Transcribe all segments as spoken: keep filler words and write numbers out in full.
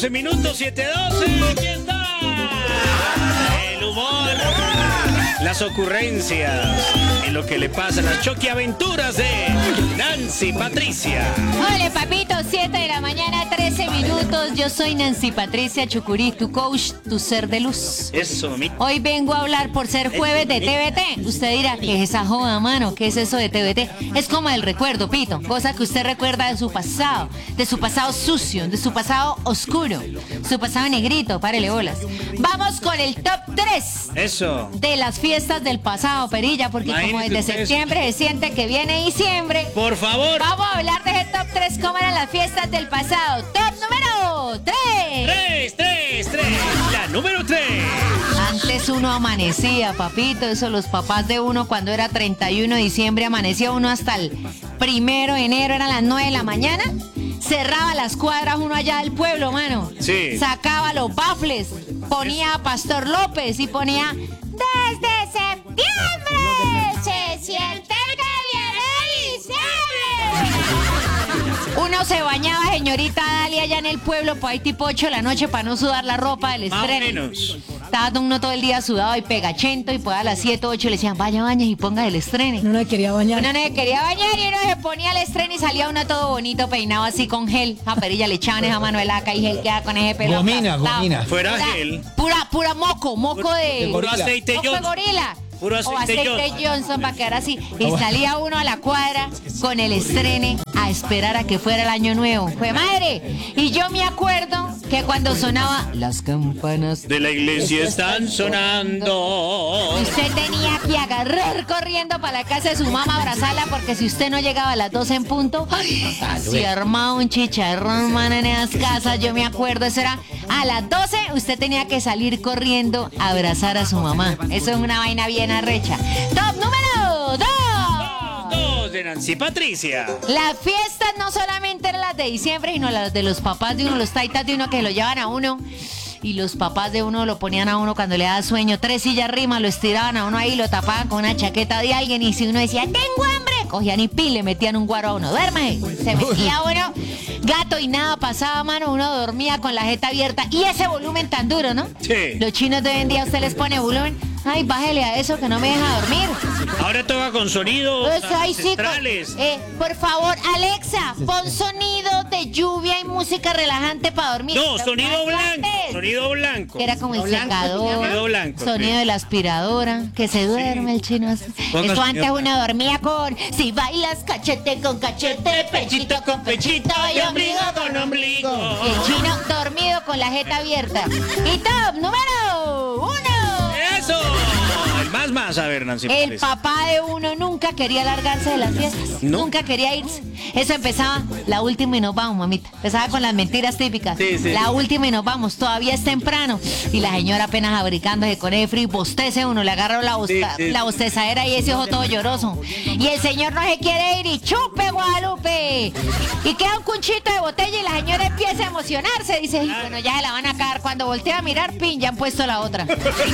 doce minutos, siete doce. Aquí está. El humor, las ocurrencias y lo que le pasa a las choquiaventuras de Nancy Patricia. Hola, papito, siete de la mañana, trece minutos. Yo soy Nancy Patricia Chucurí, tu coach, tu ser de luz. Eso, mi. Hoy vengo a hablar por ser jueves de T V T. Usted dirá, ¿qué es esa joda, mano? ¿Qué es eso de T V T? Es como el recuerdo, Pito. Cosa que usted recuerda de su pasado, de su pasado sucio, de su pasado oscuro, su pasado negrito, párele bolas. Vamos con el top tres. Eso. De las fiestas del pasado, Perilla, porque Imagínese como desde usted septiembre se siente que viene diciembre. Por favor. Vamos a hablar de ese top tres, cómo eran las fiestas del pasado. Top número tres. Tres, tres, tres. La número tres. Antes uno amanecía, papito, eso los papás de uno cuando era treinta y uno de diciembre amanecía uno hasta el primero de enero, eran las nueve de la mañana. Cerraba las cuadras uno allá del pueblo, mano. Sí. Sacaba los bafles, ponía a Pastor López y ponía desde septiembre se siente que viene diciembre. Uno se bañaba, señorita Dalia, allá en el pueblo, por ahí tipo ocho de la noche para no sudar la ropa del Más o estreno. menos. Estaba uno todo el día sudado y pegachento y pues a las siete, ocho le decían, vaya, baña y ponga el estreno. No me quería bañar. Uno no se quería bañar y uno se ponía el estreno y salía uno todo bonito, peinado así con gel. A Perilla le echaban esa mano de laca y gel queda con ese pelo. Gomina, aplastado. gomina. Fuera O sea, gel. Pura, pura moco, moco de... Puro aceite moco de Johnson. gorila. Puro O aceite aceite Johnson. Johnson para quedar así. Y salía uno a la cuadra con el estrene a esperar a que fuera el año nuevo. Fue madre. Y yo me acuerdo que cuando sonaba las campanas De la iglesia están sonando. usted tenía que agarrar corriendo para la casa de su mamá, abrazarla, porque si usted no llegaba a las doce en punto, ¡ay! Se armaba un chicharrón, mano, en esas casas. Yo me acuerdo, eso era a las doce, usted tenía que salir corriendo a abrazar a su mamá. Eso es una vaina bien arrecha. Top número dos. Dos de Nancy Patricia. Las fiestas no solamente eran las de diciembre, sino las de los papás de uno, los taitas de uno que lo llevan a uno. Y los papás de uno lo ponían a uno cuando le daba sueño. Tres sillas rima, lo estiraban a uno ahí, lo tapaban con una chaqueta de alguien. Y si uno decía, tengo hambre, cogían y pin, le metían un guaro a uno. Duerme. Se metía uno, gato y nada pasaba, mano. Uno dormía con la jeta abierta. Y ese volumen tan duro, ¿no? Sí. Los chinos de hoy en día usted les pone volumen. Ay, bájele a eso que no me deja dormir. Ahora toca con sonidos Pues, ay, sí, ancestrales. eh, por favor, Alexa, pon sonido de lluvia y música relajante para dormir. No, Los sonido más blanco. antes. Sonido blanco. Que era como el Blanco, secador, Sonido blanco. sonido sí. de la aspiradora, que se duerme el chino así. Ponga Eso sonido antes uno blanco. dormía con, si bailas cachete con cachete, pechito con pechito y ombligo con ombligo. Y el chino dormido con la jeta abierta. Y top número uno. ¡Eso! El más más, a ver, Nancy El Patricia. papá de uno nunca quería largarse de las fiestas. ¿No? Nunca quería irse. Eso empezaba, la última y nos vamos, mamita. Empezaba con las mentiras típicas. Sí, sí. La última y nos vamos. Todavía es temprano. Y la señora apenas abricándose con ese frío. Bostece uno, le agarró la, bosta- Sí, sí. la bostezadera y ese ojo todo lloroso. Y el señor no se quiere ir y chupe, Guadalupe. Y queda un cunchito de botella y la señora empieza a emocionarse. Dice, "Ay, bueno, ya se la van a cagar". Cuando voltea a mirar, pin, ya han puesto la otra.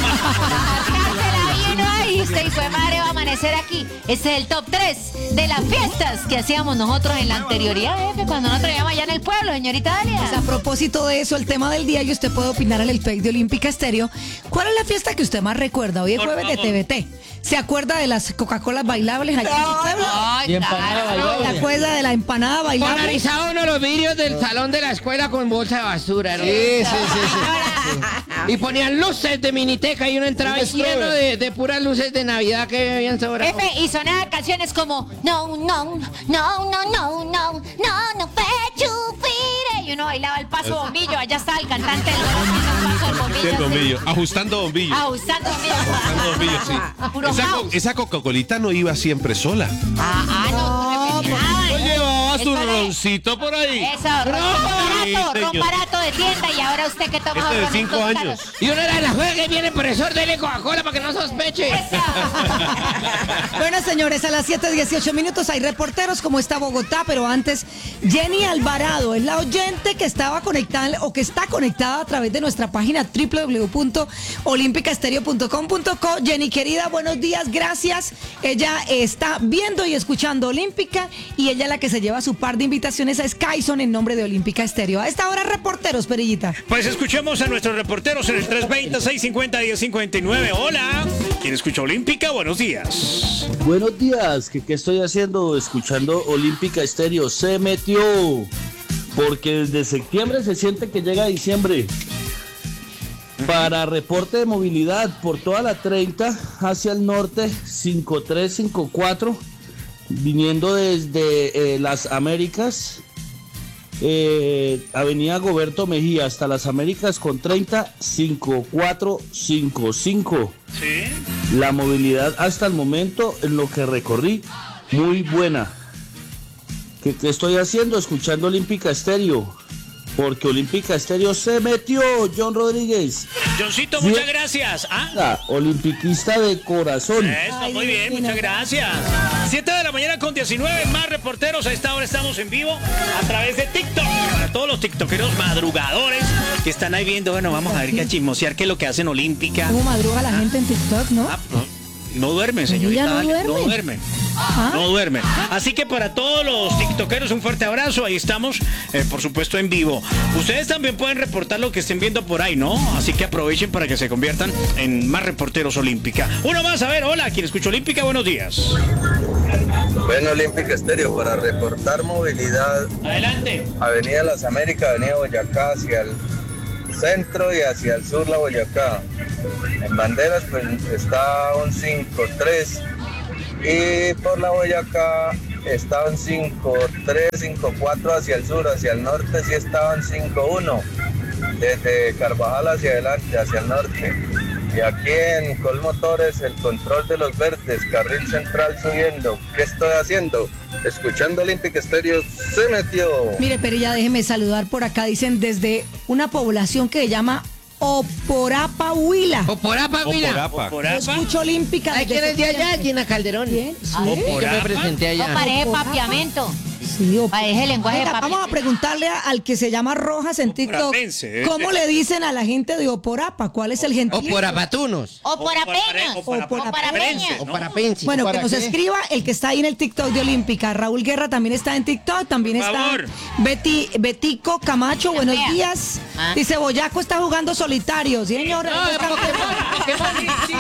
Y no, ay, usted hijo de madre va a amanecer aquí. Este es el top tres de las fiestas que hacíamos nosotros en la anterioridad, jefe, cuando nosotros vivíamos allá en el pueblo, señorita Dalia. Pues a propósito de eso, el tema del día, y usted puede opinar en el Face de Olímpica Estéreo. ¿Cuál es la fiesta que usted más recuerda? Hoy es Por jueves de favor. T V T. ¿Se acuerda de las Coca-Colas bailables allá en su pueblo? Ay, Y empanada claro. bailable. ¿Se acuerda de la empanada bailable? Polarizaba uno los vidrios del salón de la escuela con bolsa de basura, ¿no? Sí, sí, sí, sí. Y ponían luces de miniteca y uno entraba Un lleno strobe. de, de puras luces de Navidad que habían sobrado. Jefe, y sonaban canciones como No, no, no, no, no, no, no, no fue chupire. Y uno bailaba el paso bombillo. Allá estaba el cantante del el paso del bombillo. El así. bombillo, ajustando bombillo. Ajustando bombillo. Ajustando bombillo, sí. Puro Esa, co- house. esa Coca-Colita no iba siempre sola. Ah, ah, no, no, No llevaba su Esto de- roncito por ahí. Eso, ron barato, Sí, ron señor. barato de tienda. Y ahora usted que toma Este de ron en cinco dos años. caros. Y una de las juegas que viene, profesor, dele Coca-Cola para que no sospeche. Bueno, señores, a las siete dieciocho minutos hay reporteros como está Bogotá, pero antes, Jenny Alvarado es la oyente que estaba conectada o que está conectada a través de nuestra página doble u doble u doble u punto olímpica estéreo punto com punto co. Jenny, querida, buenos días, gracias. Ella está viendo y escuchando Olímpica y ella es la que se lleva su par de invitaciones a Skyson en nombre de Olímpica Estéreo. A esta hora, reporteros, Perillita. Pues escuchemos a nuestros reporteros en el tres veinte, seiscientos cincuenta, diez cincuenta y nueve. Hola, ¿quién escucha Olímpica? Buenos días. Buenos días, ¿qué, qué estoy haciendo? Escuchando Olímpica Estéreo. Se metió, porque desde septiembre se siente que llega diciembre. Para reporte de movilidad por toda la treinta hacia el norte, cinco tres cinco cuatro, viniendo desde eh, las Américas, eh, Avenida Goberto Mejía hasta las Américas con treinta, cinco cuatro cinco cinco. Sí. La movilidad hasta el momento, en lo que recorrí, muy buena. ¿Qué, qué estoy haciendo? Escuchando Olímpica Estéreo. Porque Olímpica Estéreo se metió, John Rodríguez. Johncito, muchas gracias. ¿Ah? La olimpiquista de corazón. Eso, Ay, muy bien, divina. muchas gracias. siete de la mañana con diecinueve, más reporteros. A esta hora estamos en vivo a través de TikTok. Para todos los tiktokeros madrugadores que están ahí viendo, bueno, vamos a ver qué chismosear qué es lo que hacen Olímpica. ¿Cómo madruga la gente en TikTok, no? Ah, no, no duermen, señorita. no Dale, duermen. No duermen. Ah. No duermen. Así que para todos los tiktokeros un fuerte abrazo. Ahí estamos, eh, por supuesto, en vivo. Ustedes también pueden reportar lo que estén viendo por ahí, ¿no? Así que aprovechen para que se conviertan en más reporteros Olímpica. Uno más, a ver, hola, ¿quién escucha Olímpica? Buenos días. Bueno, Olímpica Estéreo, para reportar movilidad, Adelante. Avenida Las Américas, Avenida Boyacá, hacia el centro y hacia el sur la Boyacá. En banderas, pues está un cinco tres. Y por la Boyacá estaban cinco tres, cinco cuatro hacia el sur, hacia el norte sí estaban cinco uno, desde Carvajal hacia adelante, hacia el norte. Y aquí en Colmotores el control de los verdes, carril central subiendo. ¿Qué estoy haciendo? Escuchando Olímpica Estéreo, se metió. Mire, Perilla, déjeme saludar por acá. Dicen desde una población que se llama Oporapa, Huila. Oporapa, mira. Oporapa. Escucho Olímpica. ¿Ay, quién es de allá? Gina Calderón. ¿Quién? Sí. Yo me presenté allá. No parece papiamento. Sí, op- Parece lenguaje de Venga, papi. vamos a preguntarle a- al que se llama Rojas en TikTok. Oporapense. ¿Cómo le dicen a la gente de Oporapa? ¿Cuál es el gentilicio? Oporapatunos. O por apeñas. O para- O para Oporapense, peñas. ¿no? Oparapense. Bueno, que ¿Para nos qué? escriba el que está ahí en el TikTok de Olímpica. Raúl Guerra también está en TikTok, también Por está favor. Betty, Betico Camacho, buenos fea. días. Ah. Dice, Boyaco está jugando solitario, ¿sí, señora? No, Está- Pokémon,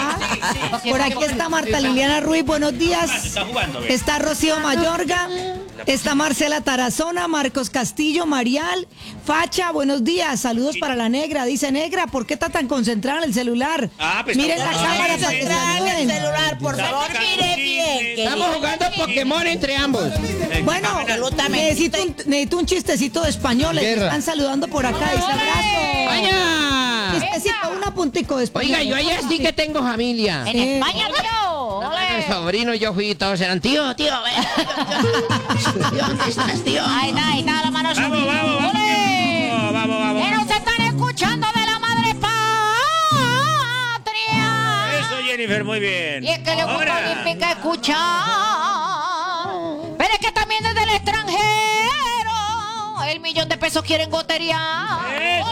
Ah, Por aquí está Marta Liliana Ruiz, buenos días. Está jugando, ve. Está Rocío Mayorga, está Marcela Tarazona, Marcos Castillo, Marial, Facha, buenos días, saludos para la negra. Dice, negra, ¿por qué está tan concentrada en el celular? Ah, pues Miren la estamos- cámara sí, para sí, que sí. saluden. celular, por favor, mire bien. que Estamos jugando Pokémon entre ambos. Bueno, necesito un, necesito un chistecito de españoles. Guerra. Están saludando por acá. Dice, abrazo. ¡Vaya! Chistecito, un apuntico de español. Oiga, yo allá sí que tengo familia. En Eh, España, tío. Los Ole. sobrinos yo fui y todos eran tío, tío, ven, tío, tío, ¿dónde estás, tío? Ahí está, ahí está la mano Vamos, subida. vamos, vamos. Ole. Vamos, vamos, Pero vamos. se están escuchando de la madre patria. Eso, Jennifer, muy bien. Y es que le gusta Ahora. Olímpica escuchar. Pero es que también desde el extranjero el millón de pesos quieren gotería. Eso,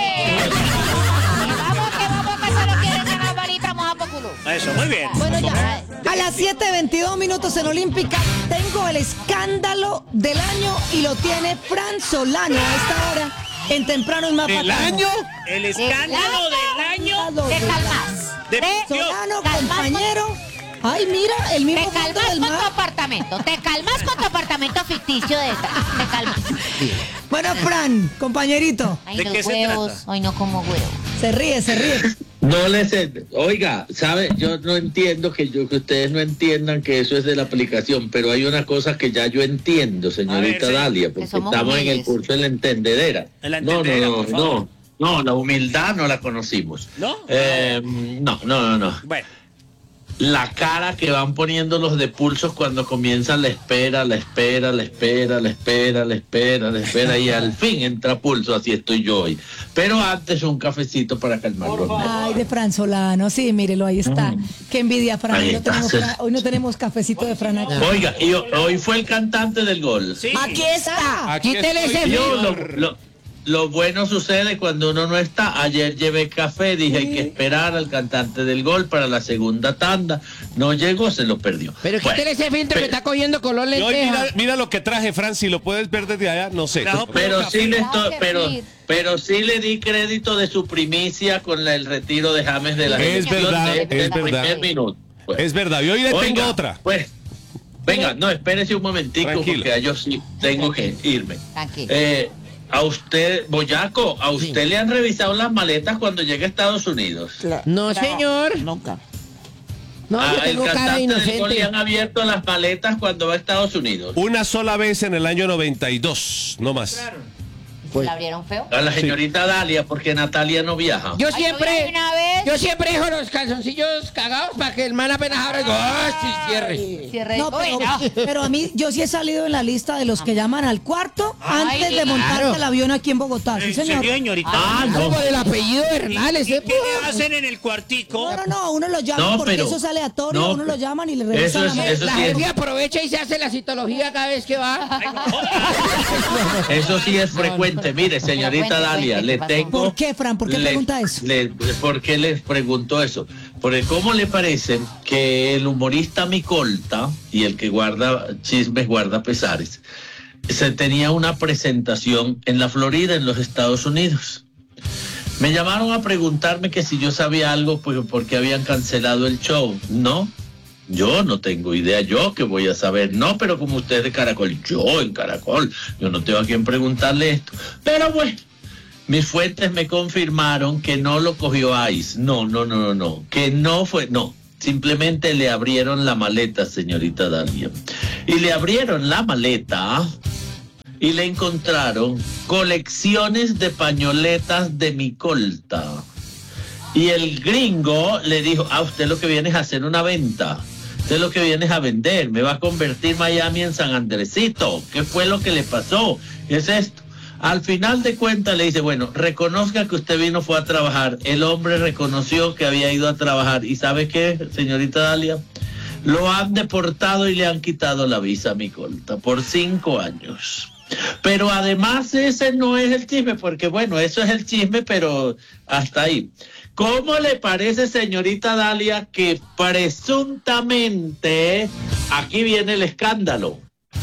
Vamos, que vamos, que se lo quieren ganar balita, moja por culo. Eso, muy bien. Bueno, ya. A las siete veintidós minutos en Olímpica tengo el escándalo del año y lo tiene Fran Solano a esta hora en Temprano y Más ¿Del Bacano. año? El escándalo del año. Te calmas. De- Te Solano, calmas con- compañero. Ay, mira, el mismo Te fondo calmas del con tu mar. apartamento. Te calmas con tu apartamento ficticio de esta. Te calmas. Bueno, Fran, compañerito, Ay, ¿De los qué se huevos. trata? Hoy no como huevos. se ríe, se ríe. No les... Oiga, ¿sabe? Yo no entiendo que, yo, que ustedes no entiendan que eso es de la aplicación, pero hay una cosa que ya yo entiendo, señorita A ver, sí. Dalia, Que porque somos estamos en el humildes. curso de la entendedera. En la no, entendedera, no, por no, favor. no, no, la humildad no la conocimos. ¿No? Eh, no, no, no, no. Bueno. La cara que van poniendo los de pulsos cuando comienzan la espera, la espera, la espera, la espera, la espera, la espera, y al fin entra pulso, así estoy yo hoy. Pero antes un cafecito para calmar los nervios. Ay, de Fran Solano, sí, mírelo, ahí está. Qué envidia, Fran. Ahí Hoy no está. tenemos, Fran- hoy no tenemos cafecito de Fran aquí. Oiga, y ho- hoy fue el cantante del gol. Sí. Aquí está. Aquí Quítele estoy ese Yo yo. lo, lo- lo bueno sucede cuando uno no está. Ayer llevé café, dije hay que esperar al cantante del gol para la segunda tanda. No llegó, se lo perdió. Pero Bueno, quítale ese filtro que pero- está cogiendo color Y hoy lenteja. mira, mira lo que traje, Fran, si lo puedes ver desde allá, no sé. Trajo Pero sí le Cuidado estoy, que pero, sí. pero sí le di crédito de su primicia con la- el retiro de James de la Es selección verdad, desde es el verdad. primer minuto. Pues, Es verdad, y hoy le oiga, tengo otra. Pues, venga, no, espérese un momentico Tranquilo. porque yo sí tengo que irme. Tranquilo. Eh, a usted, Boyaco, ¿a usted le han revisado las maletas cuando llega a Estados Unidos? No, señor. Nunca. No, Ah, yo el tengo cara de cantante del gol le inocente. han abierto las maletas cuando va a Estados Unidos. Una sola vez en el año noventa y dos, no más. Pues- ¿La abrieron feo? A la señorita Dalia, porque Natalia no viaja. Yo Ay, siempre, ¿no viene una vez? yo siempre dejo los calzoncillos cagados para que el man apenas abra y digo, ¡ah, sí, cierre! Cierre. No, Uy, pero, no. pero a mí, yo sí he salido en la lista de los que llaman al cuarto Ay, antes de montarse claro. el avión aquí en Bogotá. Sí, ¿En señor. serio, señorita? Ah, no. Algo del apellido Bernal, ¿Y ese qué le hacen en el cuartico? No, no, no, uno lo llama No, porque pero- eso es aleatorio, no, uno lo llaman y le eso revisan es- la eso La maleta. sí es- gente aprovecha y se hace la citología cada vez que va. Eso sí es frecuente. Mire, señorita Pero cuente, Dalia, cuente, le ¿qué pasó? tengo... ¿Por qué, Fran? ¿Por qué le- pregunta eso? le- ¿Por qué les pregunto eso? Porque ¿cómo le parece que el humorista Micolta y el que guarda chismes, guarda pesares, se tenía una presentación en la Florida, en los Estados Unidos? Me llamaron a preguntarme que si yo sabía algo, pues porque habían cancelado el show. No, yo no tengo idea, yo que voy a saber. No, pero como usted de Caracol, yo en Caracol, yo no tengo a quien preguntarle esto. Pero bueno, mis fuentes me confirmaron que no lo cogió ICE. No, no, no, no, no, que no fue, no. Simplemente le abrieron la maleta, señorita Dalia. Y le abrieron la maleta y le encontraron colecciones de pañoletas de Micolta. Y el gringo le dijo, ah, usted lo que viene es a hacer una venta. Usted lo que viene es a vender. Me va a convertir Miami en San Andresito. ¿Qué fue lo que le pasó? Es esto. Al final de cuentas le dice, bueno, reconozca que usted vino, fue a trabajar. El hombre reconoció que había ido a trabajar. ¿Y sabe qué, señorita Dalia? Lo han deportado y le han quitado la visa a Micolta por cinco años. Pero además ese no es el chisme, porque bueno, eso es el chisme, pero hasta ahí. ¿Cómo le parece, señorita Dalia, que presuntamente, aquí viene el escándalo,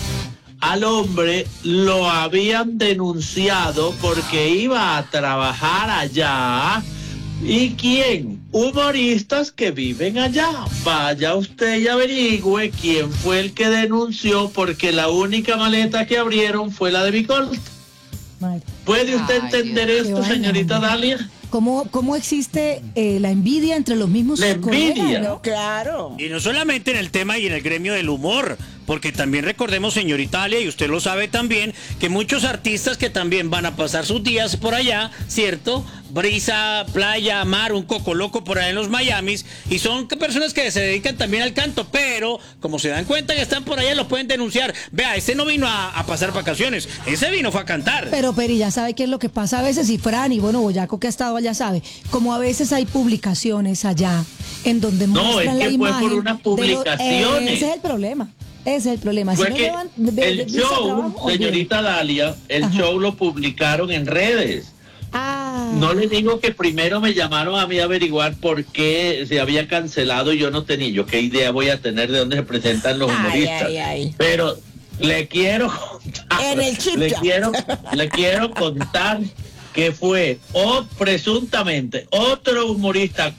al hombre lo habían denunciado porque iba a trabajar allá? ¿Y quién? Humoristas que viven allá. Vaya usted y averigüe quién fue el que denunció, porque la única maleta que abrieron fue la de Micolta. Madre. ¿Puede usted Ay, entender Dios. esto, Qué vaina, señorita hombre. Dalia? ¿Cómo, cómo existe eh, la envidia entre los mismos La colegas, envidia. no? Claro. Y no solamente en el tema y en el gremio del humor, porque también recordemos, señorita Alia, y usted lo sabe también, que muchos artistas que también van a pasar sus días por allá, ¿cierto? Brisa, playa, mar, un coco loco por allá en los Miamis, y son personas que se dedican también al canto, pero como se dan cuenta que están por allá, lo pueden denunciar. Vea, este no vino a, a pasar vacaciones, ese vino fue a cantar. Pero Peri, ya sabe qué es lo que pasa a veces, y Fran, y bueno, Boyaco que ha estado allá sabe, como a veces hay publicaciones allá en donde No, muestran es que la fue por imagen unas de lo- publicaciones. ese es el problema, ese es el problema. Si Fue no que llevan de- de- el visa show, trabajo, olvídate. señorita Dalia, el Ajá. show lo publicaron en redes. Ah, No le digo que primero me llamaron a mí a averiguar por qué se había cancelado y yo no tenía. Yo qué idea voy a tener de dónde se presentan los Ay, humoristas. ay, ay. Pero le quiero contar, En el chip le ya. quiero, le quiero contar que fue, o presuntamente, otro humorista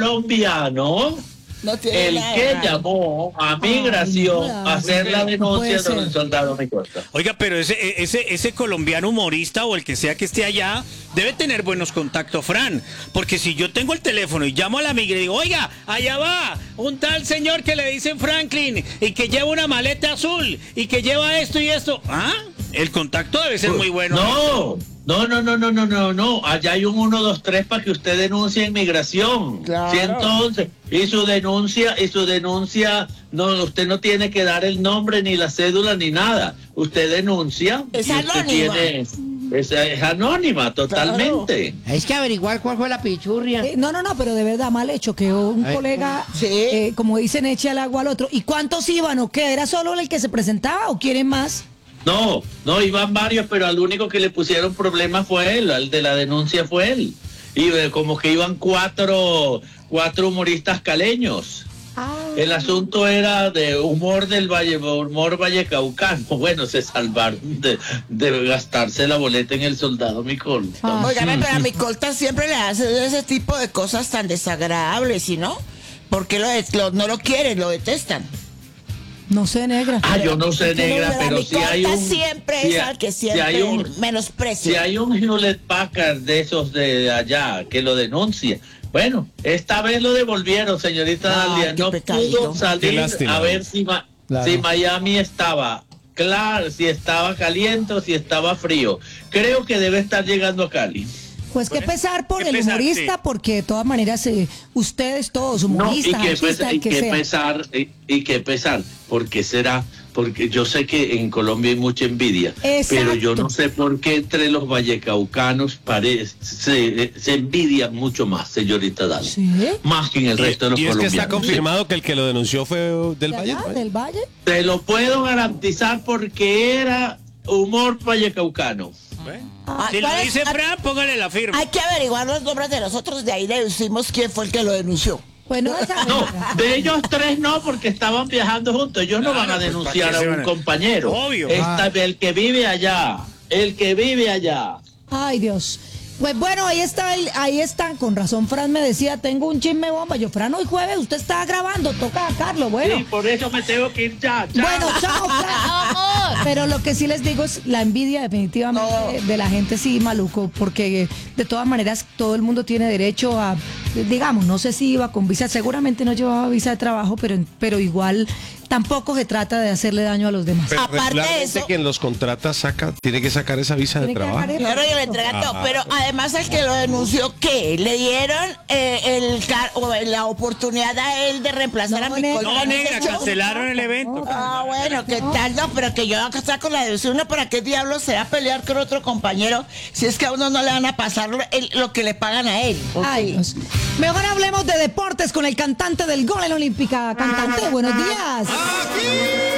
colombiano No tiene el nada que de raro. llamó a Ay, migración no, a hacer la no denuncia puede de un ser. soldado Micolta. Oiga, pero ese, ese, ese colombiano humorista o el que sea que esté allá debe tener buenos contactos, Fran. Porque si yo tengo el teléfono y llamo a la migra y digo, oiga, allá va un tal señor que le dicen Franklin y que lleva una maleta azul y que lleva esto y esto. ¿Ah? El contacto debe ser muy bueno. No, no, no, no, no, no, no, no. Allá hay un uno dos tres para que usted denuncie inmigración. Claro. ciento once. Y su denuncia, y su denuncia, no, usted no tiene que dar el nombre, ni la cédula, ni nada. Usted denuncia. Es y usted anónima. tiene- es, es anónima, totalmente. Hay que averiguar cuál fue la pichurria. eh, no, no, no, pero de verdad mal hecho que un Ay. colega, Sí. eh, como dicen, eche al agua al otro. ¿Y cuántos iban o qué? ¿Era solo el que se presentaba o quieren más? No, no, iban varios, pero al único que le pusieron problema fue él, al de la denuncia fue él. Y eh, como que iban cuatro, cuatro humoristas caleños. Ah. El asunto era de humor del Valle, humor vallecaucano. Bueno, se salvaron de, de gastarse la boleta en el soldado Micolta. Ah. Óigame, pero a mi colta siempre le hace ese tipo de cosas tan desagradables, ¿sí no? Porque lo, de- lo- no lo quieren, lo detestan. No sé, negra. Ah, yo no sé, Porque negra, lo de pero mi si hay colta un... siempre si es ha- al que si siempre hay un, menosprecia. Si hay un Hewlett Packard de esos de allá que lo denuncia, bueno, esta vez lo devolvieron, señorita Ay, Dalia. qué No pecadito. pudo Qué salir lástima. a ver si, Ma- Claro. si Miami estaba claro, si estaba caliente o si estaba frío. Creo que debe estar llegando a Cali. Pues qué pesar por qué el pesar, humorista, sí. porque de todas maneras eh, ustedes todos, No, y humoristas, que, artistas, pesa- y el que que sea. pesar, y, y que pesar, porque será, porque yo sé que en Colombia hay mucha envidia, pero yo no sé por qué entre los vallecaucanos parece, se, se envidian mucho más, señorita Dale, ¿Sí? más que en el resto de los Y es que colombianos. está confirmado que el que lo denunció fue del ¿De Valle. allá, ¿no? del Valle? Te lo puedo garantizar porque era humor vallecaucano. Ah, Si lo ¿cuál es? dice Ah, Fran, póngale la firma. Hay que averiguar los nombres de nosotros, de ahí deducimos quién fue el que lo denunció. Pues no esa No, negra. de ellos tres no, porque estaban viajando juntos. Ellos no Claro, van a pues, denunciar ¿para qué a se un van a- compañero. Obvio. Esta- el que vive allá, el que vive allá. Ay, Dios. Pues bueno, ahí está, el- ahí están. Con razón, Fran me decía, tengo un chisme bomba. Yo, Fran, hoy jueves usted está grabando, toca a Carlos. Bueno, Sí, por eso me tengo que ir ya. Chao. bueno, chao, Fran. Vamos. Pero lo que sí les digo es la envidia definitivamente de la gente, sí, maluco, porque de todas maneras todo el mundo tiene derecho a, digamos, no sé si iba con visa, seguramente no llevaba visa de trabajo, pero, pero igual tampoco se trata de hacerle daño a los demás. Pero Aparte de regularmente eso- quien los contrata saca, tiene que sacar esa visa de Tiene que trabajo. dejar el- Claro, y le entregan todo. Ajá. Pero además el que lo denunció, ¿qué? ¿Le dieron eh, el car- o la oportunidad a él de reemplazar No, a mi negra. colta No, en ese negra, show? cancelaron el evento. Ah, bueno, ¿qué tal? No, pero que yo acá saco la deducción, ¿no? ¿Para qué diablos se va a pelear con otro compañero si es que a uno no le van a pasar lo, el- lo que le pagan a él? Ay, Dios. Mejor hablemos de deportes con el cantante del gol en la Olímpica. Cantante, buenos días. Aquí